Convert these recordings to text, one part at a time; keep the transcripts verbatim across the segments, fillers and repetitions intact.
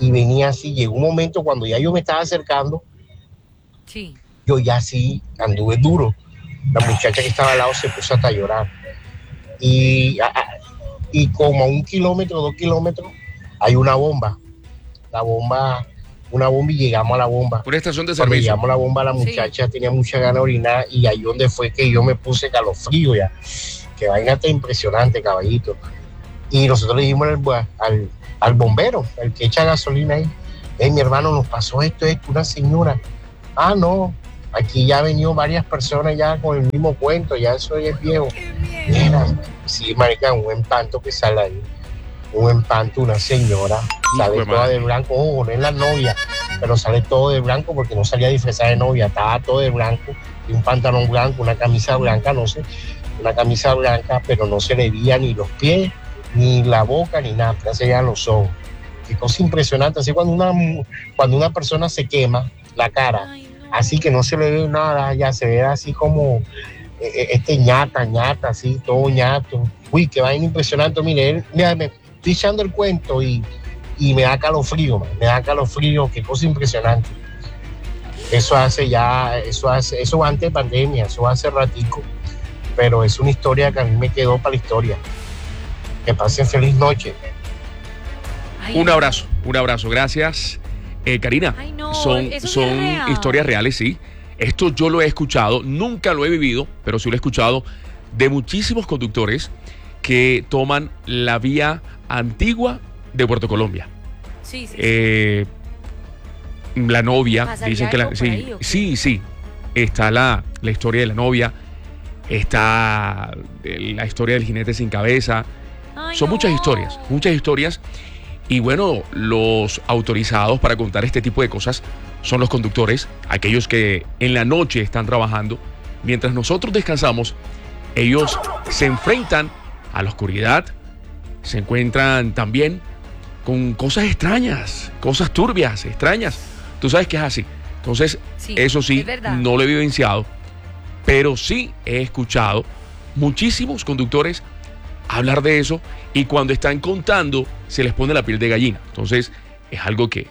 y venía así. Llegó un momento cuando ya yo me estaba acercando, sí. yo ya sí anduve duro. La muchacha que estaba al lado se puso hasta a llorar. Y, a, a, y como a un kilómetro, dos kilómetros, hay una bomba. La bomba, una bomba y llegamos a la bomba. Una estación de Cuando servicio. llegamos a la bomba, la muchacha sí. tenía mucha gana de orinar y ahí donde fue que yo me puse calofrío ya. Que vaina tan impresionante, caballito. Y nosotros le dijimos al, al, al bombero, el que echa gasolina ahí, hey, mi hermano, nos pasó esto, esto, una señora. Ah, no, aquí ya han venido varias personas ya con el mismo cuento, ya eso ya es viejo. Mira, sí, marica, un empanto que sale ahí. Un empanto, una señora, sale Hijo toda de, de blanco, ojo, no es la novia, pero sale todo de blanco porque no salía disfrazada de novia, estaba todo de blanco, y un pantalón blanco, una camisa blanca, no sé, una camisa blanca, pero no se le veía ni los pies, ni la boca, ni nada, ya se veían los ojos. Qué cosa impresionante, así cuando una, cuando una persona se quema la cara, Ay, no. así que no se le ve nada, ya se ve así como eh, este ñata, ñata, así, todo ñato. Uy, qué vaina impresionante, mire, él, mira, me estoy echando el cuento y, y me da calofrío, man, me da calofrío, qué cosa impresionante. Eso hace ya, eso hace, eso antes de pandemia, eso hace ratico, pero es una historia que a mí me quedó para la historia. Que pasen feliz noche. Ay, un abrazo, un abrazo, gracias. Eh, Karina, Ay, no, son, son es real. historias reales, sí. Esto yo lo he escuchado, nunca lo he vivido, pero sí lo he escuchado de muchísimos conductores que toman la vía antigua de Puerto Colombia. Sí, sí. Eh, la novia, dicen que la, sí, ahí, sí, sí. Está la, la historia de la novia, está la historia del jinete sin cabeza. Ay, Son no. muchas historias, muchas historias. Y bueno, los autorizados para contar este tipo de cosas son los conductores, aquellos que en la noche están trabajando. Mientras nosotros descansamos, ellos se enfrentan a la oscuridad, se encuentran también con cosas extrañas, cosas turbias, extrañas. Tú sabes que es así. Entonces, sí, eso sí, no lo he vivenciado, pero sí he escuchado muchísimos conductores hablar de eso y cuando están contando se les pone la piel de gallina. Entonces, es algo que,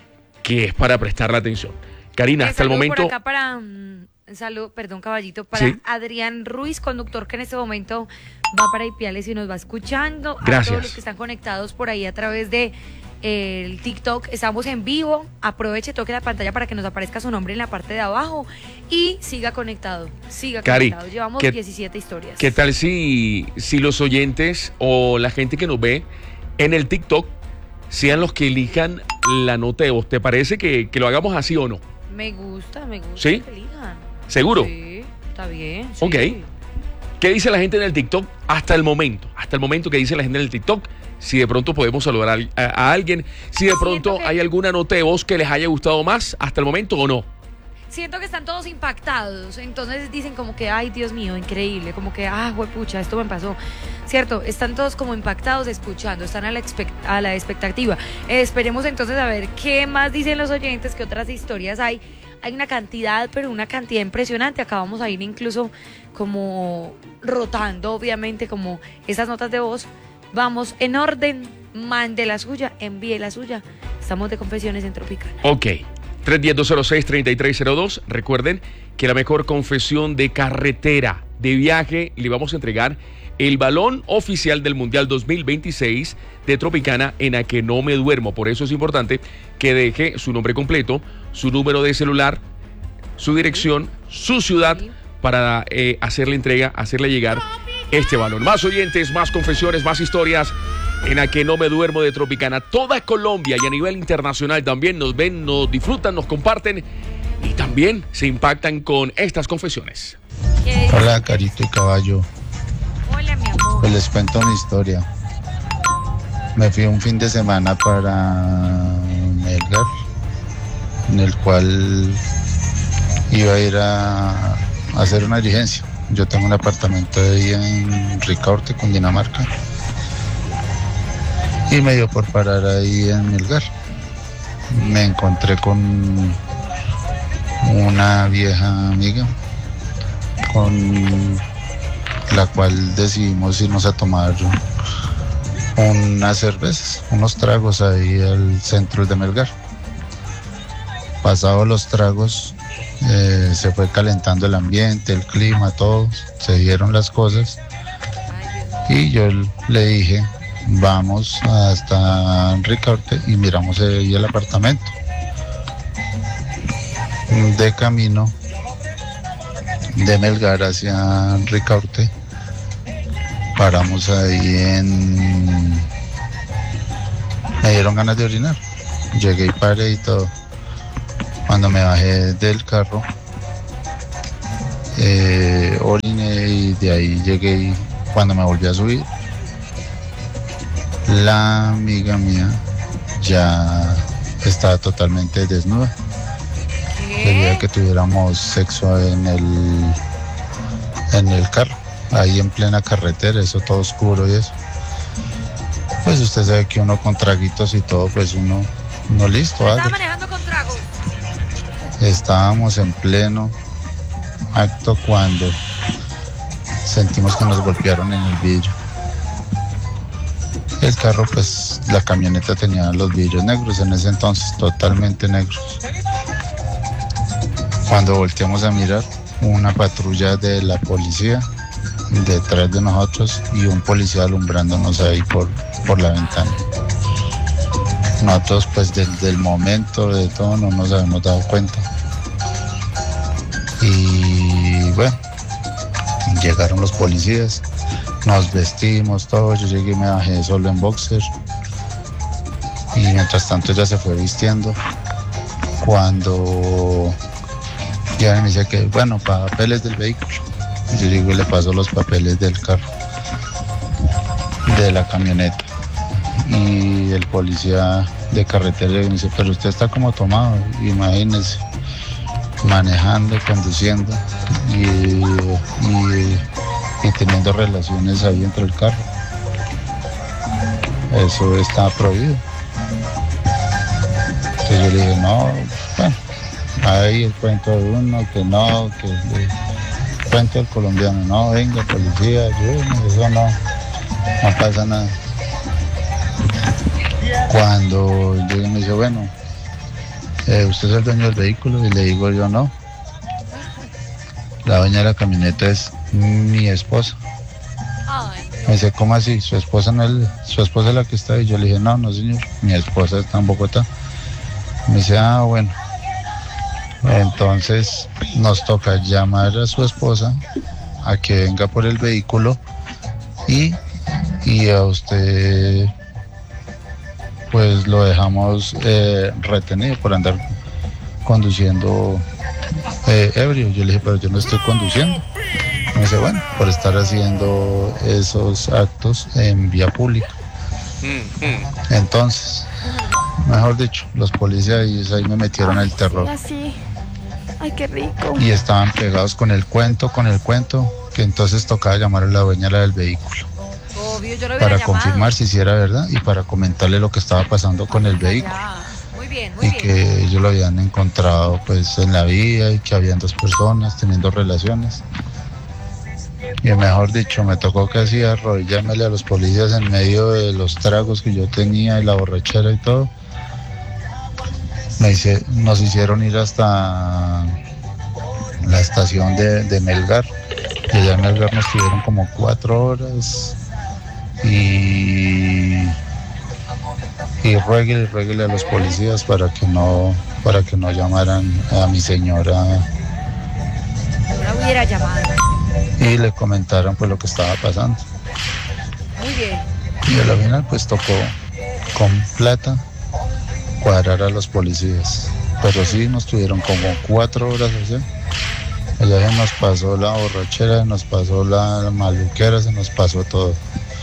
que es para prestarle atención. Karina, hasta el momento... Por acá para... Um, salud, perdón, caballito, para ¿Sí? Adrián Ruiz, conductor que en este momento va para Ipiales y nos va escuchando. Gracias. A todos los que están conectados por ahí a través de eh, el TikTok, estamos en vivo. Aproveche, toque la pantalla para que nos aparezca su nombre en la parte de abajo y siga conectado, siga Cari, conectado. Llevamos ¿qué, diecisiete historias. ¿Qué tal si, si los oyentes o la gente que nos ve en el TikTok sean los que elijan la nota de voz? ¿Te parece que, que lo hagamos así o no? Me gusta, me gusta. ¿Sí? Que elijan. ¿Seguro? Sí, está bien. Sí. Ok. ¿Qué dice la gente en el TikTok hasta el momento? Hasta el momento que dice la gente en el TikTok. Si de pronto podemos saludar a, a, a alguien. Si de pronto que... hay alguna nota de voz que les haya gustado más hasta el momento o no. Siento que están todos impactados. Entonces dicen como que, ay, Dios mío, increíble. Como que, ah, huepucha, esto me pasó. Cierto, están todos como impactados escuchando. Están a la, expect a la expectativa. Eh, esperemos entonces a ver qué más dicen los oyentes, qué otras historias hay. Hay una cantidad, pero una cantidad impresionante. Acá vamos a ir incluso como rotando, obviamente, como esas notas de voz. Vamos en orden, mande la suya, envíe la suya. Estamos de confesiones en Tropicana. Ok, tres uno cero, dos cero seis, tres tres cero dos. Recuerden que la mejor confesión de carretera, de viaje, le vamos a entregar el balón oficial del Mundial dos mil veintiséis de Tropicana en A Que No Me Duermo. Por eso es importante que deje su nombre completo, su número de celular, su dirección, su ciudad, para eh, hacerle entrega, hacerle llegar este balón. Más oyentes, más confesiones, más historias en A Que No Me Duermo de Tropicana. Toda Colombia y a nivel internacional también nos ven, nos disfrutan, nos comparten y también se impactan con estas confesiones. Hola, Carito y Caballo. Hola, mi amor. Pues les cuento mi historia. Me fui un fin de semana para Melgar, en el cual iba a ir a, a hacer una diligencia. Yo tengo un apartamento ahí en Ricaurte, Cundinamarca, y me dio por parar ahí en Melgar. Me encontré con una vieja amiga con la cual decidimos irnos a tomar unas cervezas, unos tragos ahí al centro de Melgar. Pasados los tragos, eh, se fue calentando el ambiente, el clima, todo, se dieron las cosas y yo le dije, vamos hasta Ricaurte y miramos ahí el apartamento. De camino de Melgar hacia Ricaurte, paramos ahí en... Me dieron ganas de orinar, llegué y paré y todo. Cuando me bajé del carro, eh, oriné y de ahí llegué y cuando me volví a subir, la amiga mía ya estaba totalmente desnuda. Quería que tuviéramos sexo en el, en el carro, ahí en plena carretera, eso todo oscuro y eso. Pues usted sabe que uno con traguitos y todo, pues uno, uno listo. ¿Estaba manejando con tragos? Estábamos en pleno acto cuando sentimos que nos golpearon en el vidrio. El carro, pues la camioneta tenía los vidrios negros en ese entonces, totalmente negros. Cuando volteamos a mirar, una patrulla de la policía detrás de nosotros y un policía alumbrándonos ahí por, por la ventana. Nosotros pues desde el momento de todo no nos habíamos dado cuenta. Y bueno, llegaron los policías, nos vestimos todo, yo llegué y me bajé solo en boxer. Y mientras tanto ella se fue vistiendo. Cuando ya me dice que, bueno, papeles del vehículo. Yo digo y le paso los papeles del carro, de la camioneta. Y el policía de carretera me dice, pero usted está como tomado, imagínese, manejando, conduciendo y, y, y teniendo relaciones ahí dentro del carro. Eso está prohibido. Entonces yo le dije, no, bueno, ahí el cuento de uno, que no, que el cuento del colombiano, no, venga, policía, ayúdame, eso no, no pasa nada. Cuando yo me dice, bueno, eh, ¿usted es el dueño del vehículo? Y le digo yo, no. La dueña de la camioneta es mi esposa. Me dice, ¿cómo así? ¿Su esposa no es, su esposa es la que está ahí? Yo le dije, no, no señor, mi esposa está en Bogotá. Me dice, ah, bueno. Entonces nos toca llamar a su esposa a que venga por el vehículo y, y a usted pues lo dejamos eh, retenido por andar conduciendo eh, ebrio. Yo le dije, pero yo no estoy conduciendo. Me dice, bueno, por estar haciendo esos actos en vía pública. Entonces, mejor dicho, los policías ahí me metieron el terror. Así. Ay, qué rico. Y estaban pegados con el cuento, con el cuento, que entonces tocaba llamar a la dueña del vehículo. Obvio, yo lo para llamado. confirmar si sí era verdad y para comentarle lo que estaba pasando con el vehículo. Muy bien, muy y bien. Que ellos lo habían encontrado pues en la vía y que habían dos personas teniendo relaciones. Y mejor dicho, me tocó casi arrodillármele a los policías en medio de los tragos que yo tenía y la borrachera y todo. Me hice, nos hicieron ir hasta la estación de, de Melgar. Y allá en Melgar nos tuvieron como cuatro horas. Y, y rueguele, rueguele a los policías para que no, para que no llamaran a mi señora. No la hubiera llamado. Y le comentaron pues lo que estaba pasando. Muy bien. Y a la final pues tocó con plata cuadrar a los policías. Pero sí nos tuvieron como cuatro horas así. Allá se nos pasó la borrachera, se nos pasó la maluquera, se nos pasó todo.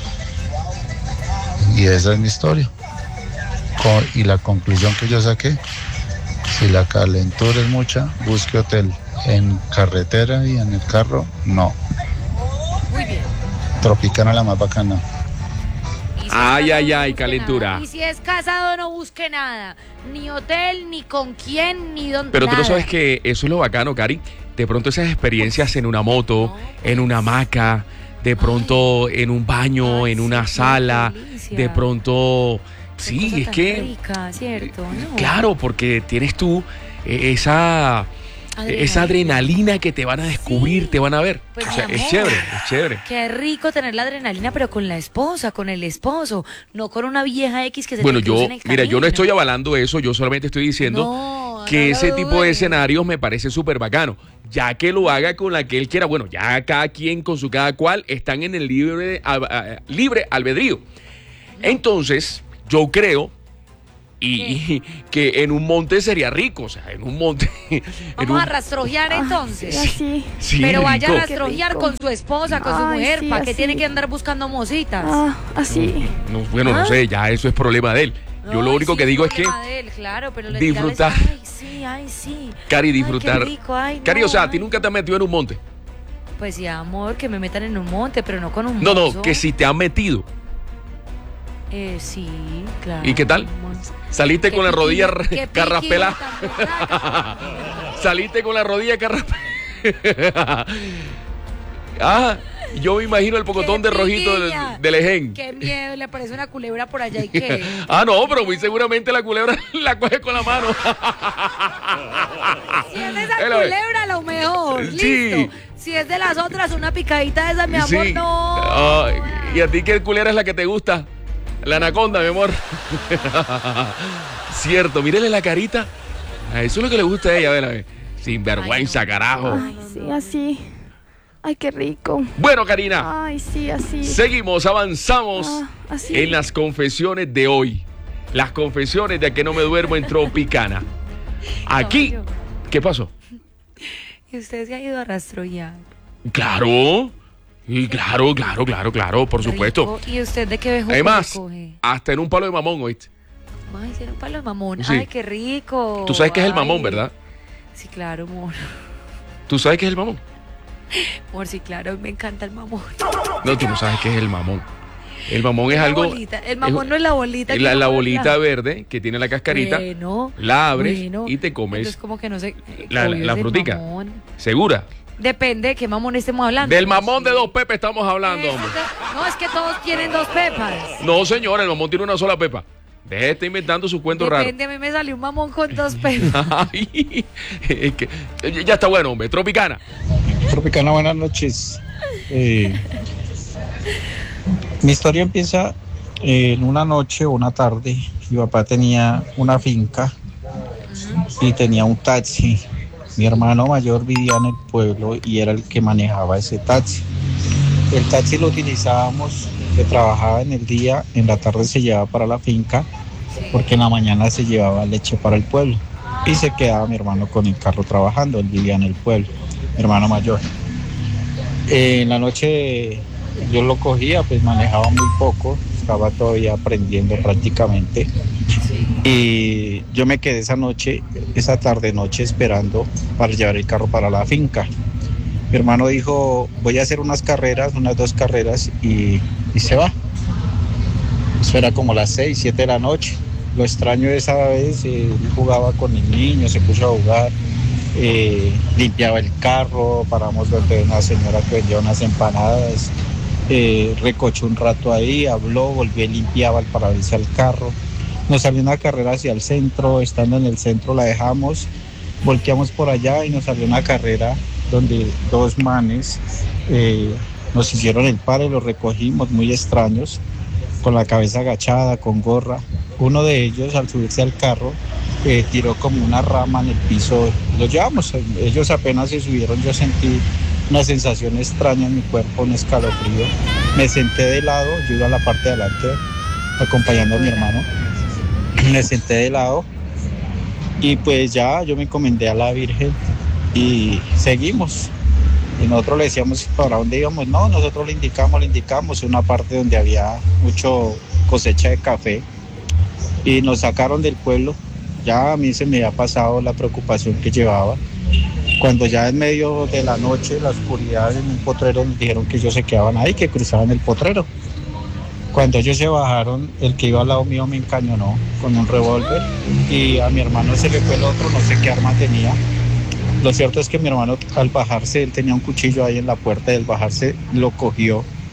Y esa es mi historia. Y la conclusión que yo saqué, si la calentura es mucha, busque hotel. En carretera y en el carro, no. Muy bien. Tropicana la más bacana. Si ay, es ay, casado, ay, no calentura. nada. Y si es casado, no busque nada. Ni hotel, ni con quién, ni dónde. Pero tú nada. no sabes que eso es lo bacano, Cari. De pronto esas experiencias en una moto, en una hamaca, de pronto en un baño, Ay, en una sí, sala, de pronto... Qué sí, es que... rica, ¿cierto? No. Claro, porque tienes tú esa... Adrenalina. Esa adrenalina que te van a descubrir, sí. te van a ver. Pues o sea, es chévere, es chévere. Qué rico tener la adrenalina, pero con la esposa, con el esposo, no con una vieja X que se bueno, te yo, en el mira, yo no estoy avalando eso, yo solamente estoy diciendo no, que no ese tipo de escenarios me parece súper bacano. Ya que lo haga con la que él quiera, bueno, ya cada quien con su cada cual están en el libre, a, a, libre albedrío. Entonces, yo creo... Y, y que en un monte sería rico, o sea, en un monte. Vamos un... a rastrojear entonces. Ah, sí, sí, pero vaya rico. a rastrojear con su esposa, con Ay, su mujer, sí, ¿para qué tiene que andar buscando mositas? Ah, así. No, no, bueno, ¿Ah? no sé, ya eso es problema de él. Yo no, lo único sí, que digo es que de él, claro, pero disfrutar. Ay, sí, ay, sí. Cari, disfrutar. Ay, rico, ay, Cari, no, o sea, ay. ¿a ti nunca te has metido en un monte? Pues sí, amor, que me metan en un monte, pero no con un No, mozo. no, que si te han metido. Eh, sí, claro. ¿Y qué tal? ¿Saliste con la rodilla carraspela? ¿Saliste con la rodilla carraspela? Ah, yo me imagino el pocotón de rojito del, del ején. Qué miedo, le aparece una culebra por allá y qué. Ah, no, pero muy seguramente la culebra la coge con la mano. Si es de esa culebra, lo mejor. Sí. Listo. Si es de las otras, una picadita de esa, mi amor, sí. no. Uh, ¿Y a ti qué culebra es la que te gusta? La anaconda, mi amor. Cierto, mírele la carita. A eso es lo que le gusta a ella, a ver, a ver. Sin vergüenza, Ay, no. carajo. Ay, sí, así. Ay, qué rico. Bueno, Karina. Ay, sí, así. Seguimos, avanzamos ah, así. en las confesiones de hoy. Las confesiones de que no me duermo en Tropicana. Aquí, no, ¿qué pasó? ¿Y usted se ha ido a rastrojear? Claro. Y claro, claro, claro, claro, por Rico. Supuesto. ¿Y usted de qué bejuco Además, le coge? hasta en un palo de mamón, ¿oíste? Ay, en un palo de mamón. Sí. Ay, qué rico. Tú sabes qué es el Ay. mamón, ¿verdad? Sí, claro, amor. ¿Tú sabes qué es el mamón? Amor, sí, claro, me encanta el mamón. No, tú no sabes qué es el mamón. El mamón es, es algo... Bolita. El mamón es, no es la bolita. Es la, la bolita hablar. verde que tiene la cascarita. Bueno, la abres bueno. y te comes. Entonces, como que no sé. La, la frutica. ¿Segura? Depende de qué mamón estemos hablando. Del mamón de dos pepas estamos hablando, es, hombre. No, es que todos tienen dos pepas. No, señora, el mamón tiene una sola pepa. Deje de estar inventando sus cuentos raros. Depende, a mí me salió un mamón con dos pepas. Ay, es que, ya está bueno, hombre. Tropicana. Tropicana, buenas noches. Eh, mi historia empieza eh, en una noche o una tarde. Mi papá tenía una finca y tenía un taxi. Mi hermano mayor vivía en el pueblo y era el que manejaba ese taxi. El taxi lo utilizábamos, que trabajaba en el día, en la tarde se llevaba para la finca, porque en la mañana se llevaba leche para el pueblo. Y se quedaba mi hermano con el carro trabajando, él vivía en el pueblo, mi hermano mayor. Eh, en la noche yo lo cogía, pues manejaba muy poco, estaba todavía aprendiendo prácticamente. Y yo me quedé esa noche, esa tarde noche esperando para llevar el carro para la finca. Mi hermano dijo, voy a hacer unas carreras, unas dos carreras y, y se va. Eso era como las seis, siete de la noche. Lo extraño esa vez, eh, jugaba con el niño, se puso a jugar, eh, limpiaba el carro, paramos donde una señora que vendía unas empanadas, eh, recochó un rato ahí, habló, volvió y limpiaba el parabrisas al carro. Nos salió una carrera hacia el centro, estando en el centro la dejamos, volteamos por allá y nos salió una carrera donde dos manes eh, nos hicieron el paro, los recogimos muy extraños, con la cabeza agachada, con gorra. Uno de ellos al subirse al carro eh, tiró como una rama en el piso, lo llevamos, ellos apenas se subieron, yo sentí una sensación extraña en mi cuerpo, un escalofrío. Me senté de lado, yo iba a la parte de adelante acompañando a mi hermano. Me senté de lado y pues ya yo me encomendé a la Virgen y seguimos. Y nosotros le decíamos para dónde íbamos. No, nosotros le indicamos, le indicamos una parte donde había mucho cosecha de café y nos sacaron del pueblo. Ya a mí se me había pasado la preocupación que llevaba. Cuando ya en medio de la noche, la oscuridad, en un potrero, nos dijeron que ellos se quedaban ahí, que cruzaban el potrero. Cuando ellos se bajaron, el que iba al lado mío me encañonó con un revólver y a mi hermano se le fue el otro, no sé qué arma tenía. Lo cierto es que mi hermano al bajarse, él tenía un cuchillo ahí en la puerta y al bajarse lo cogió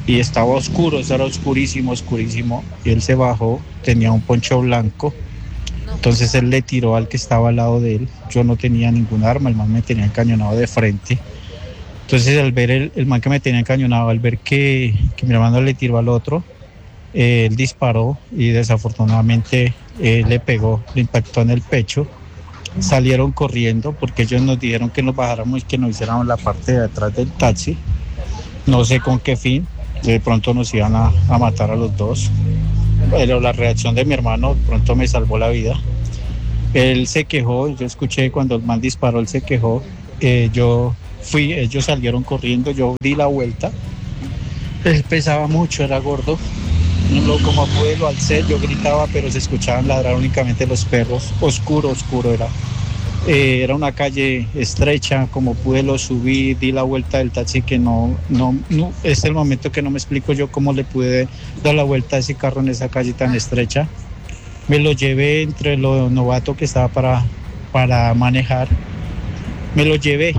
y estaba oscuro, eso era oscurísimo, oscurísimo, y él se bajó, tenía un poncho blanco, entonces él le tiró al que estaba al lado de él, yo no tenía ningún arma, el man me tenía encañonado de frente, entonces al ver el, el man que me tenía encañonado, al ver que, que mi hermano le tiró al otro, eh, él disparó y desafortunadamente eh, le pegó, le impactó en el pecho, salieron corriendo porque ellos nos dijeron que nos bajáramos y que nos hiciéramos la parte de atrás del taxi, no sé con qué fin, de pronto nos iban a, a matar a los dos, pero la reacción de mi hermano de pronto me salvó la vida. Él se quejó, yo escuché cuando el man disparó, él se quejó, eh, yo fui, ellos salieron corriendo, yo di la vuelta, él pesaba mucho, era gordo, lo, como pude lo alcé, yo gritaba, pero se escuchaban ladrar únicamente los perros, oscuro, oscuro era. Eh, era una calle estrecha, como pude lo subí, di la vuelta del taxi que no, no, no, es el momento que no me explico yo cómo le pude dar la vuelta a ese carro en esa calle tan estrecha. Me lo llevé entre lo novato que estaba para, para manejar, me lo llevé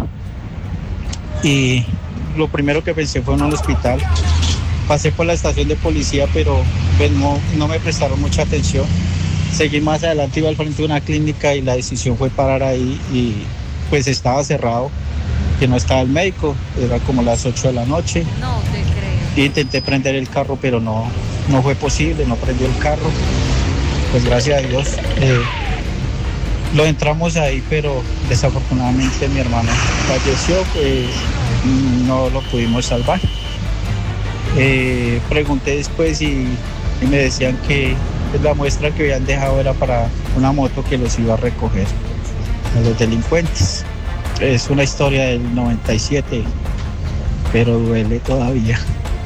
y lo primero que pensé fue en un hospital. Pasé por la estación de policía, pero pues, no, no me prestaron mucha atención. Seguí más adelante, iba al frente de una clínica y la decisión fue parar ahí y pues estaba cerrado, que no estaba el médico, era como las ocho de la noche. No te creo. Intenté prender el carro, pero no, no fue posible, no prendió el carro. Pues gracias a Dios eh, lo entramos ahí, pero desafortunadamente mi hermano falleció, pues no lo pudimos salvar. Eh, pregunté después y, y me decían que pues, la muestra que habían dejado era para una moto que los iba a recoger a los delincuentes. Es una historia del noventa y siete, pero duele todavía.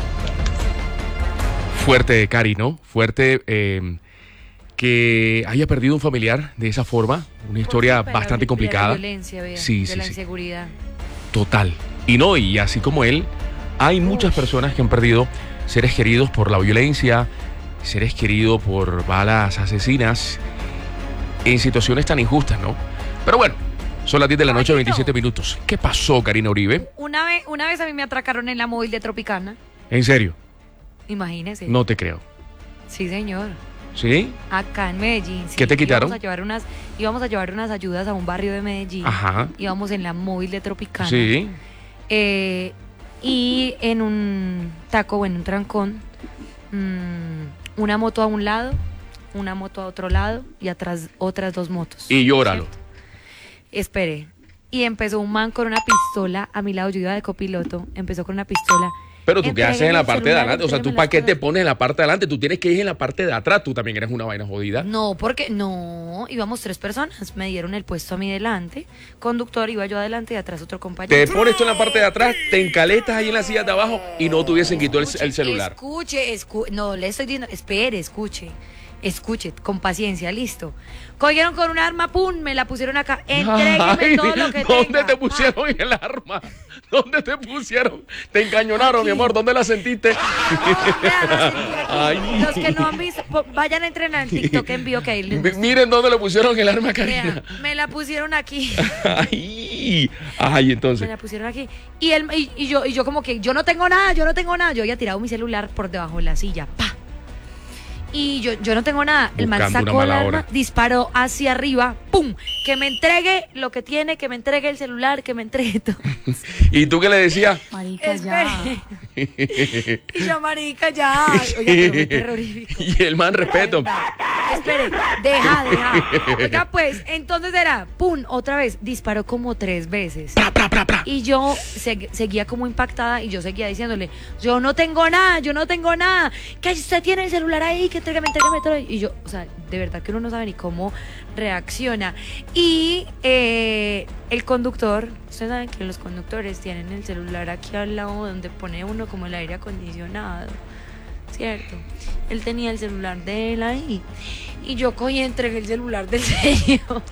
Fuerte, Cari, ¿no? Fuerte eh, que haya perdido un familiar de esa forma, una historia Por bastante la, complicada. De la violencia, vea, sí, de sí, la sí. inseguridad. Total. Y no, y así como él, hay muchas personas que han perdido seres queridos por la violencia, seres queridos por balas asesinas, en situaciones tan injustas, ¿no? Pero bueno, son las diez de la noche, veintisiete minutos. ¿Qué pasó, Karina Uribe? Una vez, una vez a mí me atracaron en la móvil de Tropicana. ¿En serio? Imagínese. No te creo. Sí, señor. ¿Sí? Acá en Medellín. Sí. ¿Qué te quitaron? Íbamos a llevar unas, íbamos a llevar unas ayudas a un barrio de Medellín. Ajá. Íbamos en la móvil de Tropicana. Sí. Eh, y en un taco, bueno, un trancón, mmm, una moto a un lado, una moto a otro lado y atrás otras dos motos. Y llóralo. ¿Cierto? Espere. Y empezó un man con una pistola a mi lado, yo iba de copiloto, empezó con una pistola. Pero tú qué haces en la parte de celular, adelante, o sea, tú entrégame para las qué te cosas. pones en la parte de adelante, tú tienes que ir en la parte de atrás, tú también eres una vaina jodida. No, porque no, íbamos tres personas, me dieron el puesto a mí delante, conductor, iba yo adelante y atrás otro compañero. Te pones tú en la parte de atrás, te encaletas ahí en la silla de abajo y no te hubiesen quitado el, el celular. Escuche, escuche, no, le estoy diciendo, espere, escuche, escuche, con paciencia, listo. Cogieron con un arma, pum, me la pusieron acá, entrégueme Ay, todo lo que ¿dónde tenga. te pusieron en el arma? ¿Dónde te pusieron? Te encañonaron, Aquí. mi amor, ¿dónde la sentiste? Vean, la sentí aquí. Ay. Los que no han visto, po- vayan a entrenar en TikTok en vivo que ahí les Mi- muestro. Miren dónde le pusieron el arma, Karina. Vean, me la pusieron aquí. Ay, ay, Me entonces. la pusieron aquí. Y él y, y yo y yo como que yo no tengo nada, yo no tengo nada. Yo había tirado mi celular por debajo de la silla. ¡Pa! Y yo, yo no tengo nada. El man Buscando sacó una el mala arma, hora. disparó hacia arriba, ¡pum! Que me entregue lo que tiene, que me entregue el celular, que me entregue todo. ¿Y tú qué le decías? Marica, ya. Espere. Y yo, marica, ya. Oiga, pero muy terrorífico. Y el man, respeto. Espere, deja, deja. Oiga, pues, entonces era, pum, otra vez, disparó como tres veces. Pra, pra, pra, pra. Y yo se- seguía como impactada y yo seguía diciéndole, yo no tengo nada, yo no tengo nada, que usted tiene el celular ahí, que entrégame, entrégame todo. Y yo, o sea, de verdad que uno no sabe ni cómo reacciona. Y eh, el conductor, ustedes saben que los conductores tienen el celular aquí al lado donde pone uno como el aire acondicionado, ¿cierto? Él tenía el celular de él ahí. Y yo cogí y entregué el celular del señor.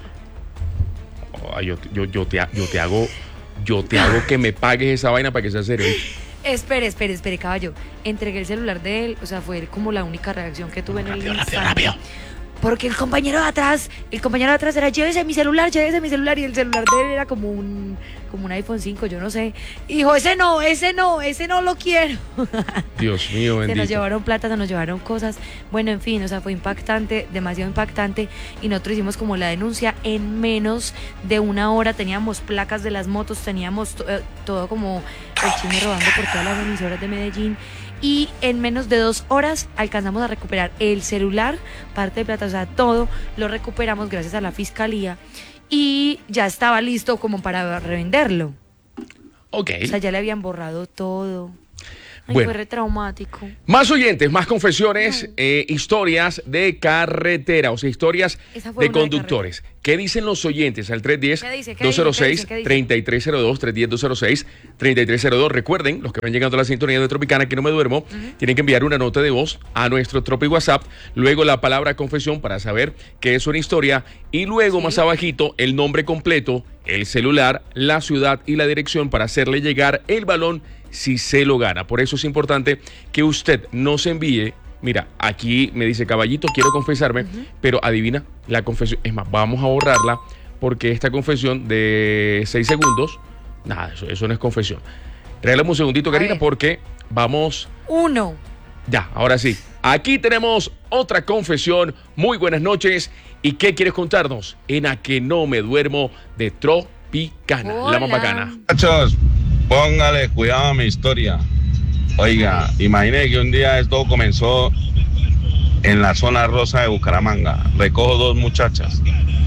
Ay, yo, yo, yo, te, ha- yo te hago, yo te hago que me pagues esa vaina para que sea serio. Espere, espere, espere, caballo. Entregué el celular de él, o sea, fue como la única reacción que tuve en el Rápido, rápido, instante. rápido. porque el compañero de atrás, el compañero de atrás era, llévese mi celular, llévese mi celular, y el celular de él era como un, como un iPhone cinco, yo no sé. Y dijo, ese no, ese no, ese no lo quiero. Dios mío, bendito. Se nos llevaron plata, se nos llevaron cosas. Bueno, en fin, o sea, fue impactante, demasiado impactante. Y nosotros hicimos como la denuncia en menos de una hora. Teníamos placas de las motos, teníamos eh, todo como el chisme rodando por todas las emisoras de Medellín. Y en menos de dos horas alcanzamos a recuperar el celular, parte de plata, o sea, todo lo recuperamos gracias a la fiscalía. Y ya estaba listo como para revenderlo. Ok. O sea, ya le habían borrado todo. Ay, bueno, fue re traumático. Más oyentes, más confesiones, no. eh, historias de carretera, o sea, historias de conductores. De ¿Qué dicen los oyentes? Al tres uno cero, dos cero seis, tres tres cero dos, tres uno cero, dos cero seis, tres tres cero dos. Recuerden, los que van llegando a la sintonía de Tropicana, que no me duermo, uh-huh. tienen que enviar una nota de voz a nuestro Tropi WhatsApp, luego la palabra confesión para saber qué es una historia, y luego sí. más abajito el nombre completo, el celular, la ciudad y la dirección para hacerle llegar el balón si se lo gana. Por eso es importante que usted nos envíe. Mira, aquí me dice Caballito, quiero confesarme, uh-huh. pero adivina, la confesión, es más, vamos a borrarla porque esta confesión de seis segundos, nada, eso, eso no es confesión. Regálame un segundito, Karina, porque vamos... Uno. Ya, ahora sí. Aquí tenemos otra confesión. Muy buenas noches. ¿Y qué quieres contarnos? En A Que No Me Duermo de Tropicana, Hola. la más bacana. Muchachos, póngale cuidado a mi historia. Oiga, imagine que un día esto comenzó en la zona rosa de Bucaramanga. Recojo dos muchachas.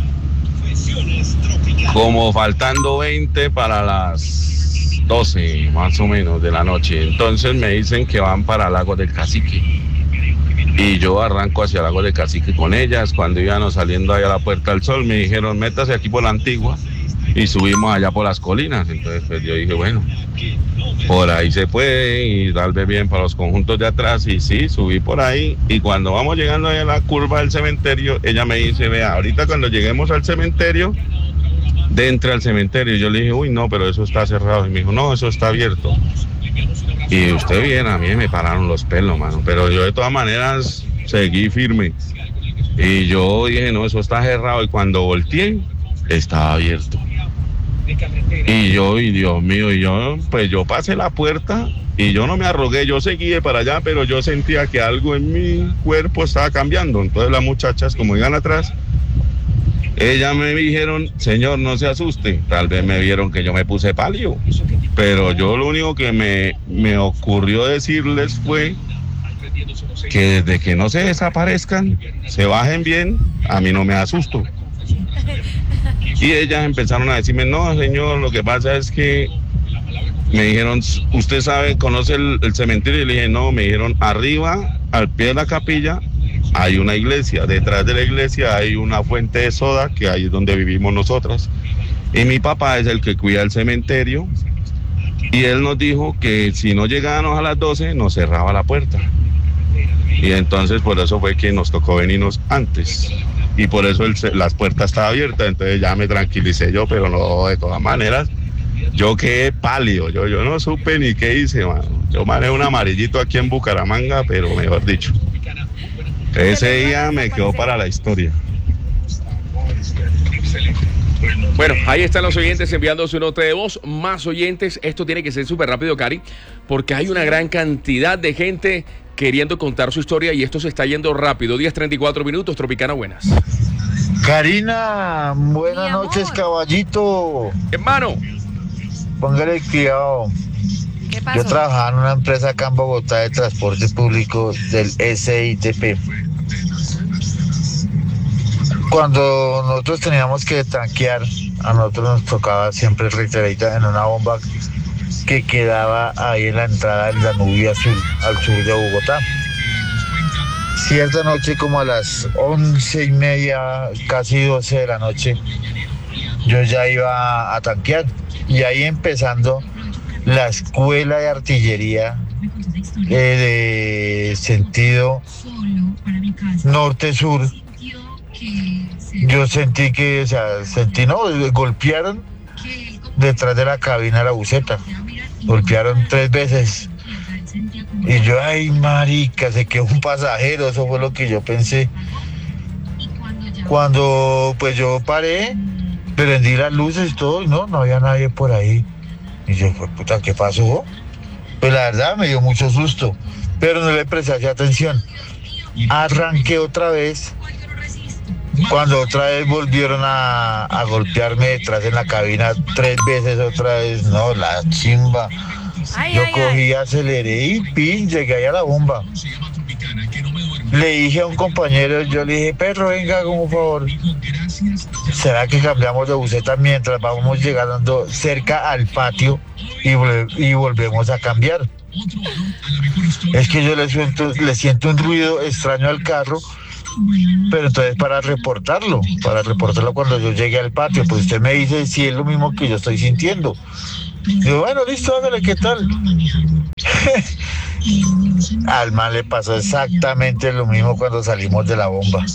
Como faltando veinte para las doce más o menos de la noche. Entonces me dicen que van para Lago del Cacique. Y yo arranco hacia Lago del Cacique con ellas. Cuando íbamos saliendo allá a la Puerta del Sol, me dijeron, métase aquí por la Antigua. Y subimos allá por las colinas. Entonces pues yo dije, bueno, por ahí se puede y tal vez bien para los conjuntos de atrás. Y sí, subí por ahí. Y cuando vamos llegando allá a la curva del cementerio, ella me dice, vea, ahorita cuando lleguemos al cementerio, de entre al cementerio. Y yo le dije, uy, no, pero eso está cerrado. Y me dijo, no, eso está abierto. Y usted viene, a mí me pararon los pelos, mano. Pero yo de todas maneras seguí firme. Y yo dije, no, eso está cerrado. Y cuando volteé, estaba abierto. Y yo, y Dios mío, y yo, pues yo pasé la puerta y yo no me arrogué, yo seguí de para allá, pero yo sentía que algo en mi cuerpo estaba cambiando. Entonces las muchachas, como iban atrás, ellas me dijeron, señor, no se asuste. Tal vez me vieron que yo me puse pálido, pero yo lo único que me, me ocurrió decirles fue que desde que no se desaparezcan, se bajen bien, a mí no me asusto. Y ellas empezaron a decirme, no, señor, lo que pasa es que me dijeron, ¿usted sabe, conoce el, el cementerio? Y le dije, no, me dijeron, arriba, al pie de la capilla, hay una iglesia. Detrás de la iglesia hay una fuente de soda, que ahí es donde vivimos nosotras. Y mi papá es el que cuida el cementerio. Y él nos dijo que si no llegábamos a las doce, nos cerraba la puerta. Y entonces por eso fue que nos tocó venirnos antes. Y por eso el, las puertas estaban abiertas, entonces ya me tranquilicé yo, pero no, de todas maneras, yo quedé pálido, yo, yo no supe ni qué hice, mano. Yo maneé un amarillito aquí en Bucaramanga, pero mejor dicho, ese día me quedó para la historia. Bueno, ahí están los oyentes enviando su nota de voz, más oyentes. Esto tiene que ser súper rápido, Cari, porque hay una gran cantidad de gente queriendo contar su historia y esto se está yendo rápido. diez treinta y cuatro minutos, Tropicana, buenas. Karina, buenas noches, caballito. Hermano. Póngale cuidado. ¿Qué pasó? Yo trabajaba en una empresa acá en Bogotá de transporte público del S I T P. Cuando nosotros teníamos que tanquear, a nosotros nos tocaba siempre reiterita en una bomba que quedaba ahí en la entrada del Danubio Azul, al sur de Bogotá. Cierta noche, como a las once y media, casi doce de la noche, yo ya iba a tanquear. Y ahí empezando la escuela de artillería eh, de sentido norte-sur. Yo sentí que, o sea, sentí, no, golpearon detrás de la cabina de la buseta. Golpearon tres veces. Y yo, ay, marica, se quedó un pasajero, eso fue lo que yo pensé. Cuando pues yo paré, prendí las luces y todo, y no, no había nadie por ahí. Y yo, pues puta, ¿qué pasó? Pues la verdad me dio mucho susto, pero no le presté atención. Arranqué otra vez, cuando otra vez volvieron a, a golpearme detrás en la cabina tres veces otra vez, no, la chimba. Ay, Yo ay, cogí, ay. aceleré y pin, llegué ahí a la bomba. Le dije a un compañero, yo le dije, perro, venga, como favor. ¿Será que cambiamos de buseta mientras vamos llegando cerca al patio y, vol- y volvemos a cambiar? Es que yo le siento, le siento un ruido extraño al carro, pero entonces para reportarlo, para reportarlo cuando yo llegue al patio, pues usted me dice si es lo mismo que yo estoy sintiendo. Digo, bueno, listo, hágale, ¿qué tal? Al man le pasó exactamente lo mismo cuando salimos de la bomba.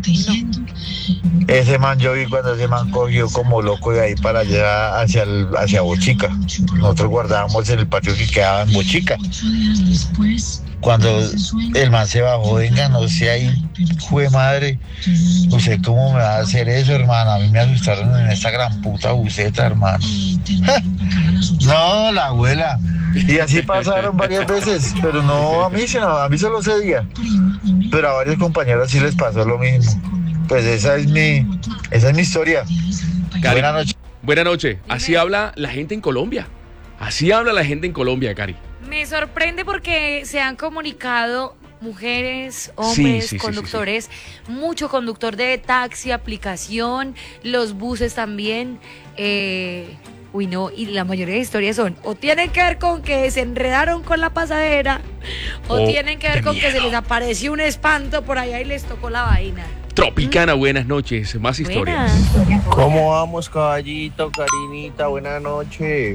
Ese man, yo vi cuando ese man cogió como loco de ahí para allá hacia, el, hacia Bochica. Nosotros guardábamos en el patio que quedaba en Bochica. Cuando el man se bajó, venga, no sé ahí, jue madre, ¿usted cómo me va a hacer eso, hermano? A mí me asustaron en esta gran puta buceta, hermano. No, la abuela. Y así pasaron varias veces, pero no a mí, sino a mí solo ese día. Pero a varios compañeros sí les pasó lo mismo. Pues esa es mi, esa es mi historia. Cari, Buenas noches. Buenas noches. Así habla la gente en Colombia. Así habla la gente en Colombia, Cari. Me sorprende porque se han comunicado mujeres, hombres, Sí, sí, sí, conductores, mucho conductor de taxi, aplicación, los buses también. Eh, uy, no, y la mayoría de historias son o tienen que ver con que se enredaron con la pasadera o Oh, tienen que ver de con que se miedo. les apareció un espanto por allá y les tocó la vaina. Tropicana, buenas noches. Más historias. Buenas. ¿Cómo vamos, caballito, Karinita? Buenas noches.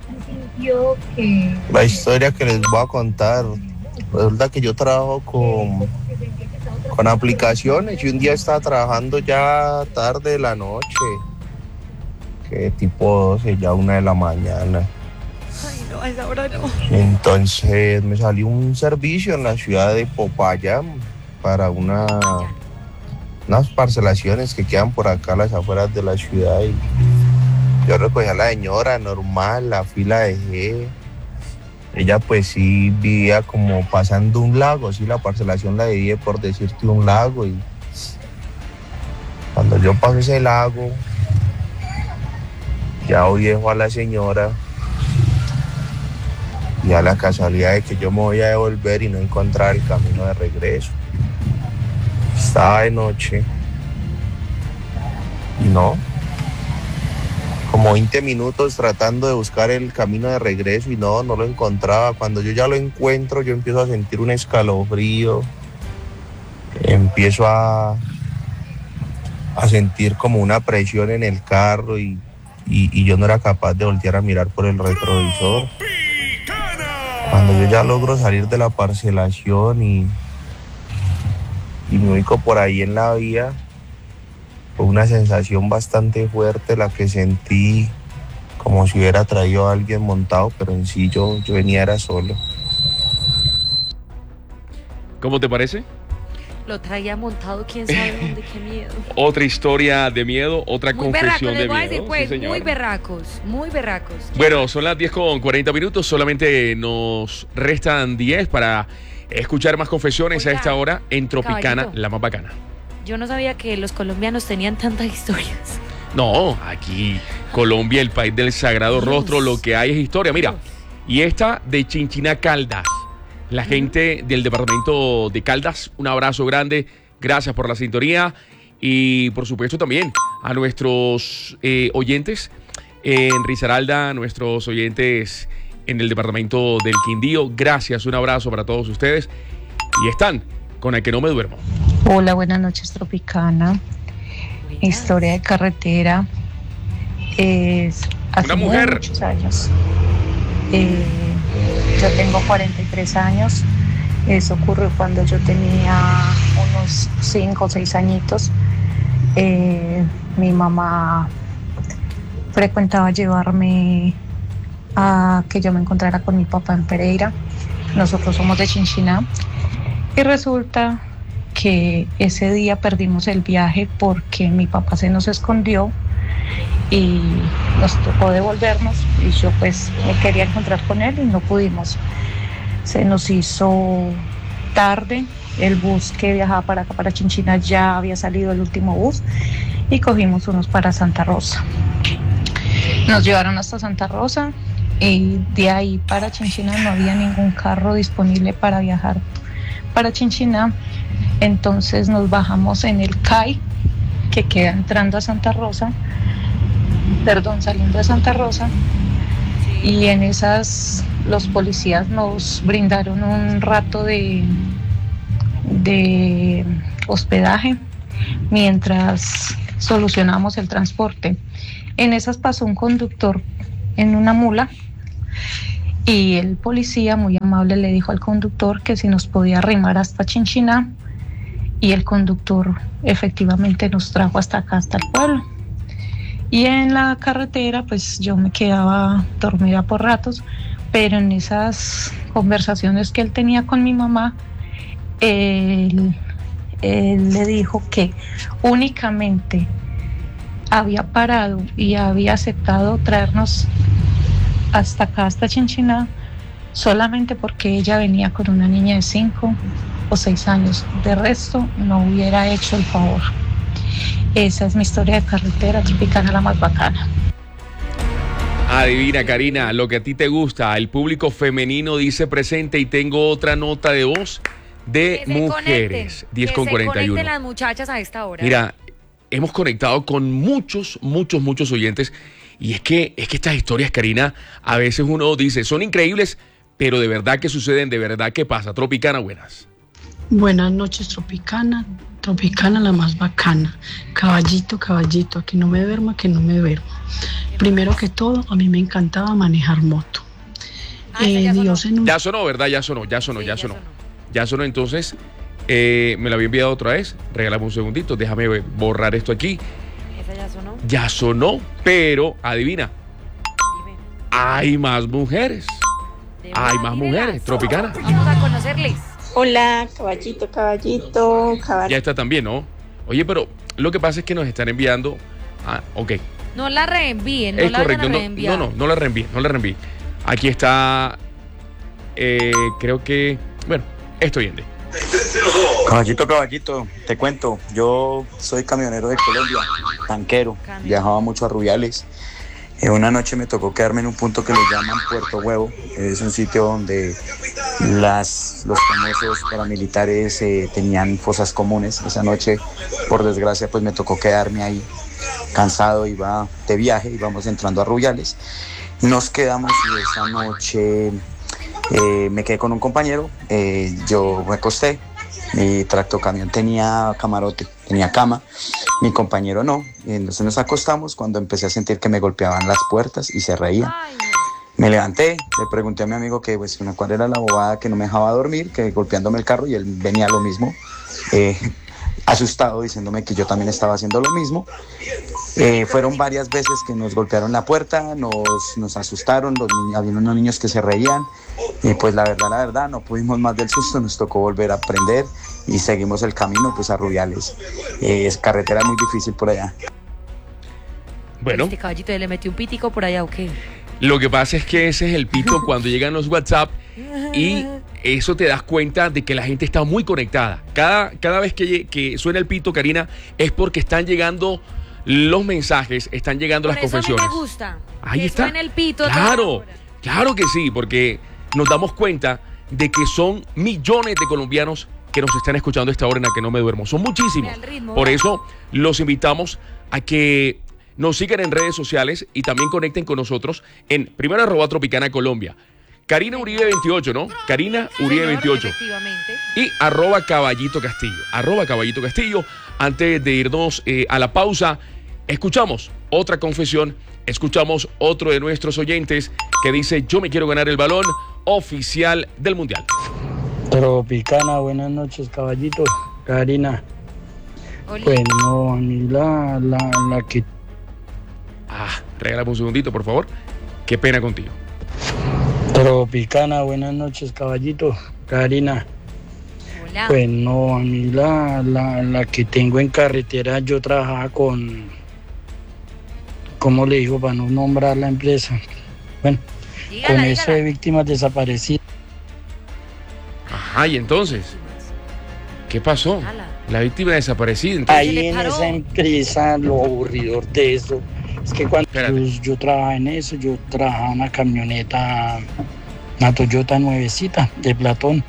La historia que les voy a contar. Resulta que yo trabajo con, con aplicaciones y un día estaba trabajando ya tarde de la noche. Que tipo doce, ya una de la mañana. Ay, no, a esa hora no. Entonces me salió un servicio en la ciudad de Popayán para una, unas parcelaciones que quedan por acá a las afueras de la ciudad. Y yo recogí a la señora normal, la fila dejé. Ella pues sí vivía como pasando un lago, sí, la parcelación la divide por decirte un lago. Y cuando yo paso ese lago, ya hoy dejo a la señora y a la casualidad de que yo me voy a devolver y no encontrar el camino de regreso. Estaba de noche y no, como veinte minutos tratando de buscar el camino de regreso y no, no lo encontraba. Cuando yo ya lo encuentro, yo empiezo a sentir un escalofrío, empiezo a, a sentir como una presión en el carro y, y, y yo no era capaz de voltear a mirar por el retrovisor. Cuando yo ya logro salir de la parcelación y, y me ubico por ahí en la vía, fue una sensación bastante fuerte la que sentí, como si hubiera traído a alguien montado, pero en sí yo, yo venía era solo. ¿Cómo te parece? Lo traía montado, quién sabe dónde, qué miedo. Otra historia de miedo, otra Muy confesión berracos, les de voy a miedo. decir, pues, Sí, señor. muy berracos, muy berracos. Bueno, son las diez con cuarenta minutos, solamente nos restan diez para escuchar más confesiones Oiga, a esta hora en Tropicana, caballito. la más bacana. Yo no sabía que los colombianos tenían tantas historias. No, aquí Colombia, el país del sagrado Dios. rostro, lo que hay es historia. Mira, y esta de Chinchina Caldas, la gente del departamento de Caldas, un abrazo grande, gracias por la sintonía y por supuesto también a nuestros eh, oyentes en Risaralda, nuestros oyentes en el departamento del Quindío, gracias, un abrazo para todos ustedes y están con El que no me duermo. Hola, buenas noches, Tropicana. Historia de carretera. Es hace Una mujer. muchos años. Eh, yo tengo cuarenta y tres años. Eso ocurrió cuando yo tenía unos cinco o seis añitos. Eh, mi mamá frecuentaba llevarme a que yo me encontrara con mi papá en Pereira. Nosotros somos de Chinchiná. Y resulta que ese día perdimos el viaje porque mi papá se nos escondió y nos tocó devolvernos, y yo pues me quería encontrar con él y no pudimos. Se nos hizo tarde, el bus que viajaba para acá, para Chinchina, ya había salido el último bus y cogimos unos para Santa Rosa. Nos llevaron hasta Santa Rosa y de ahí para Chinchina no había ningún carro disponible para viajar para Chinchina, entonces nos bajamos en el C A I que queda entrando a Santa Rosa, perdón, saliendo de Santa Rosa, y en esas los policías nos brindaron un rato de, de hospedaje mientras solucionamos el transporte. En esas pasó un conductor en una mula y el policía muy amable le dijo al conductor que si nos podía arrimar hasta Chinchina, y el conductor efectivamente nos trajo hasta acá, hasta el pueblo. Y en la carretera pues yo me quedaba dormida por ratos, pero en esas conversaciones que él tenía con mi mamá, él, él le dijo que únicamente había parado y había aceptado traernos hasta acá, hasta Chinchina, solamente porque ella venía con una niña de cinco o seis años. De resto no hubiera hecho el favor. Esa es mi historia de carretera tropicana, la más bacana. Adivina, Karina, lo que a ti te gusta. El público femenino dice presente, y tengo otra nota de voz de mujeres. diez con cuarenta y uno. Que se conecten las muchachas a esta hora. Mira, hemos conectado con muchos, muchos, muchos oyentes. Y es que, es que estas historias, Karina, a veces uno dice, son increíbles, pero de verdad que suceden, de verdad que pasa. Tropicana, buenas. Buenas noches, Tropicana. Tropicana, la más bacana. Caballito, caballito, que no me duerma, que no me duerma. Primero que todo, a mí me encantaba manejar moto. Ah, eh, ya, Dios sonó. en un... ya sonó, ¿verdad? Ya sonó, ya sonó, sí, ya, ya sonó. sonó. Ya sonó, entonces, eh, me la había enviado otra vez. Regálame un segundito, déjame borrar esto aquí. ¿Esa ya sonó? Ya sonó, pero adivina. Dime. Hay más mujeres. Hay más mujeres, Tropicana. Vamos a conocerles. Hola, caballito, caballito, caballito. Ya está también, ¿no? Oye, pero lo que pasa es que nos están enviando... Ah, ok. No la reenvíen, no es la correcto, vayan a no, reenviar. no, no, no la reenvíen, no la reenvíen. Aquí está... Eh, creo que... Bueno, esto viene. Caballito, caballito, te cuento, yo soy camionero de Colombia, tanquero, Cambio. Viajaba mucho a Rubiales. Eh, una noche me tocó quedarme en un punto que le llaman Puerto Huevo. Es un sitio donde las, los famosos paramilitares eh, tenían fosas comunes. Esa noche, por desgracia, pues me tocó quedarme ahí cansado, iba de viaje, íbamos entrando a Rubiales. Nos quedamos y esa noche eh, me quedé con un compañero, eh, yo me acosté. Mi tractocamión tenía camarote, tenía cama, mi compañero no, y entonces nos acostamos cuando empecé a sentir que me golpeaban las puertas y se reían. Me levanté, le pregunté a mi amigo que pues cuál era la bobada que no me dejaba dormir, que golpeándome el carro, y él venía a lo mismo, eh, asustado, diciéndome que yo también estaba haciendo lo mismo. Eh, fueron varias veces que nos golpearon la puerta, nos, nos asustaron, los niños, había unos niños que se reían, y pues la verdad, la verdad, no pudimos más del susto, nos tocó volver a aprender y seguimos el camino pues a Rubiales. Eh, es carretera muy difícil por allá. Bueno. Este caballito le metió un pitico por allá, ¿o qué? Lo que pasa es que ese es el pito cuando llegan los WhatsApp, y eso te das cuenta de que la gente está muy conectada. Cada, cada vez que, que suena el pito, Karina, es porque están llegando los mensajes, están llegando por las eso confesiones. A mí me gusta. Ahí que está. Suena el pito. Claro, claro que sí, porque nos damos cuenta de que son millones de colombianos que nos están escuchando a esta hora en la que no me duermo. Son muchísimos. Ritmo, por eso los invitamos a que nos sigan en redes sociales y también conecten con nosotros en primero arroba Tropicana Colombia. Karina Uribe veintiocho, ¿no? Karina Uribe veintiocho. Y arroba Caballito Castillo. Arroba Caballito Castillo. Antes de irnos eh, a la pausa, escuchamos otra confesión. Escuchamos otro de nuestros oyentes que dice: yo me quiero ganar el balón oficial del Mundial. Tropicana, buenas noches, caballito. Karina. Oli. Pues no, a mí la, la, la que... Ah, regálame un segundito, por favor. Qué pena contigo. Tropicana, buenas noches, caballito. Karina. Hola. Pues no, a mí la, la, la que tengo en carretera, yo trabajaba con, ¿cómo le digo para no nombrar la empresa? Bueno, dígala, con eso de víctimas desaparecidas. Ajá, y entonces, ¿qué pasó? La víctima desaparecida. Entonces, ahí en esa empresa, lo aburridor de eso, es que cuando yo, yo trabajaba en eso, yo trabajaba en una camioneta, una Toyota nuevecita de Platón.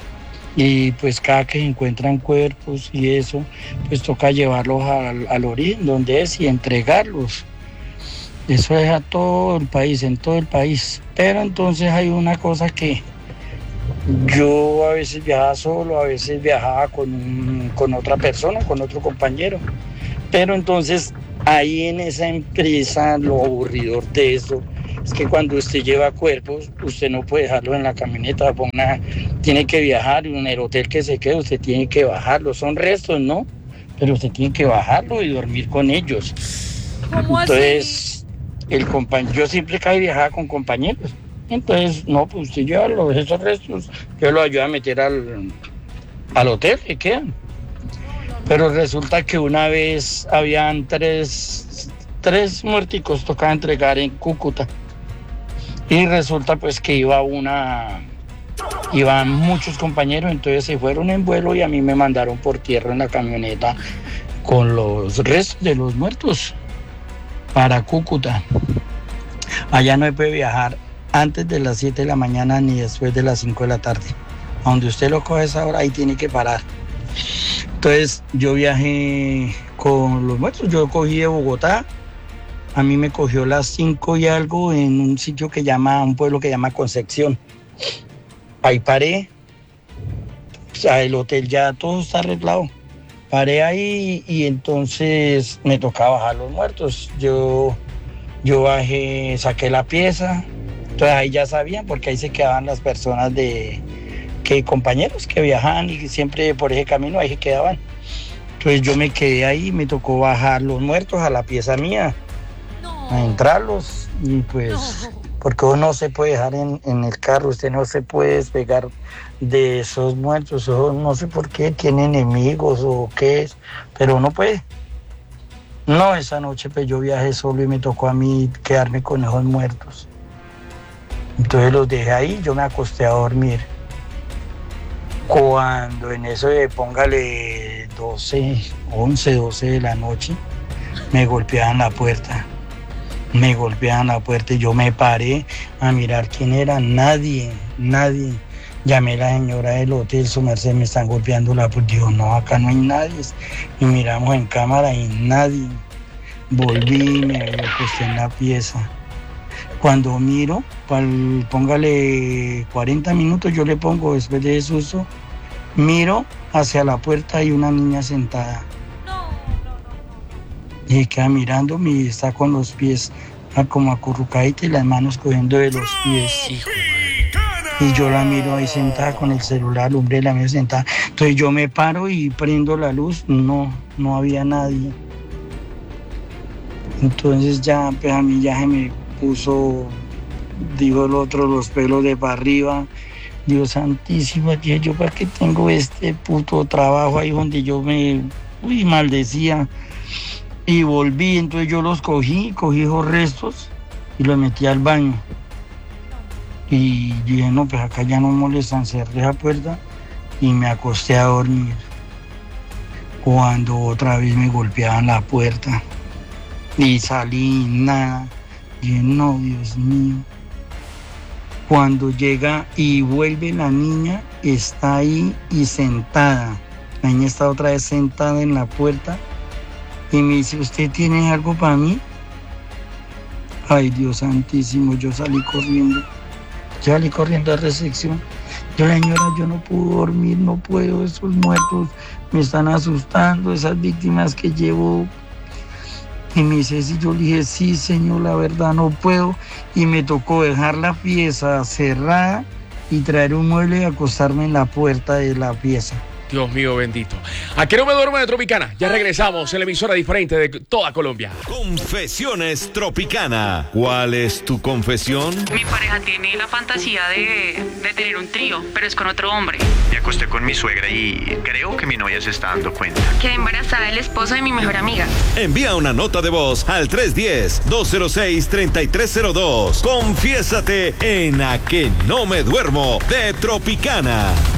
Y pues cada que se encuentran cuerpos y eso, pues toca llevarlos al, al origen, donde es, y entregarlos. Eso es a todo el país, en todo el país. Pero entonces hay una cosa que yo a veces viajaba solo, a veces viajaba con, un, con otra persona, con otro compañero. Pero entonces ahí en esa empresa, lo aburridor de eso, es que cuando usted lleva cuerpos, usted no puede dejarlo en la camioneta, una, tiene que viajar, y en el hotel que se quede usted tiene que bajarlo, son restos, ¿no? Pero usted tiene que bajarlo y dormir con ellos. ¿Cómo entonces, así? El compañero, yo siempre caí viajaba con compañeros, entonces, no, pues usted lleva los, esos restos, yo los ayudo a meter al, al hotel que quedan. Pero resulta que una vez habían tres, tres muerticos, tocaba entregar en Cúcuta. Y resulta pues que iba una, iban muchos compañeros, entonces se fueron en vuelo y a mí me mandaron por tierra en la camioneta con los restos de los muertos para Cúcuta. Allá no se puede viajar antes de las siete de la mañana ni después de las cinco de la tarde. A donde usted lo coge a esa hora, ahí tiene que parar. Entonces yo viajé con los muertos, yo cogí de Bogotá. A mí me cogió las cinco y algo en un sitio que llama, un pueblo que llama Concepción. Ahí paré, o sea, el hotel ya todo está arreglado. Paré ahí y entonces me tocaba bajar los muertos. Yo, yo bajé, saqué la pieza, entonces ahí ya sabían porque ahí se quedaban las personas de, que compañeros que viajaban y siempre por ese camino ahí se quedaban. Entonces yo me quedé ahí, me tocó bajar los muertos a la pieza mía. A entrarlos y pues no. Porque uno no se puede dejar en, en el carro, usted no se puede despegar de esos muertos, esos, no sé por qué, tiene enemigos o qué es, pero no puede. No, esa noche pues yo viajé solo y me tocó a mí quedarme con esos muertos. Entonces los dejé ahí, yo me acosté a dormir. Cuando en eso de póngale doce, once, doce de la noche, me golpeaban la puerta. Me golpeaban la puerta y yo me paré a mirar quién era. Nadie, nadie. Llamé a la señora del hotel, su merced, me están golpeando la puerta. Digo, no, acá no hay nadie. Y miramos en cámara y nadie. Volví y me acosté en la pieza. Cuando miro, pal, póngale cuarenta minutos, yo le pongo después de ese susto, miro hacia la puerta y una niña sentada. Y queda mirándome y está con los pies como acurrucadita y las manos cogiendo de los pies. Hijo. Y yo la miro ahí sentada con el celular, hombre, la miro sentada. Entonces yo me paro y prendo la luz. No, no había nadie. Entonces ya, pues a mí ya se me puso, digo el otro, los pelos de para arriba. Dios santísimo, dije yo, ¿para qué tengo este puto trabajo ahí donde yo me uy, maldecía? Y volví, entonces yo los cogí, cogí esos restos y los metí al baño. Y dije, no, pues acá ya no molestan, cerré la puerta y me acosté a dormir. Cuando otra vez me golpeaban la puerta y salí, nada. Dije, no, Dios mío. Cuando llega y vuelve la niña, está ahí y sentada. La niña está otra vez sentada en la puerta. Y me dice, ¿usted tiene algo para mí? Ay, Dios santísimo, yo salí corriendo. Yo salí corriendo a recepción. Yo, señora, yo no puedo dormir, no puedo, esos muertos me están asustando, esas víctimas que llevo. Y me dice, sí, yo le dije, sí, señor, la verdad no puedo. Y me tocó dejar la pieza cerrada y traer un mueble y acostarme en la puerta de la pieza. Dios mío bendito. Aquí no me duermo de Tropicana. Ya regresamos en la emisora diferente de toda Colombia. Confesiones Tropicana. ¿Cuál es tu confesión? Mi pareja tiene la fantasía de, de tener un trío, pero es con otro hombre. Me acosté con mi suegra y creo que mi novia se está dando cuenta. Quedé embarazada del esposo de mi mejor amiga. Envía una nota de voz al tres uno cero, dos cero seis, tres tres cero dos. Confiésate en A Que No Me Duermo de Tropicana.